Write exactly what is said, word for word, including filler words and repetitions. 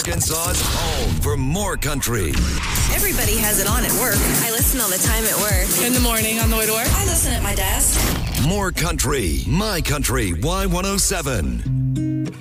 Arkansas's home for more country. Everybody has it on at work. I listen all the time at work. In the morning on the way to work. I listen at my desk. More country. My Country Y one oh seven.